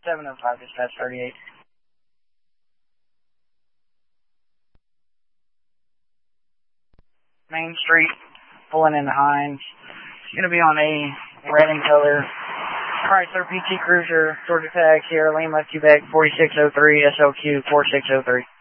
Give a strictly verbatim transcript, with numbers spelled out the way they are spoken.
seven oh five, dispatch thirty-eight. Main Street, pulling into Hines. It's going to be on a red and color Chrysler P T Cruiser, Georgia tag, Sierra Lima, Quebec, forty-six oh three, S L Q four six oh three.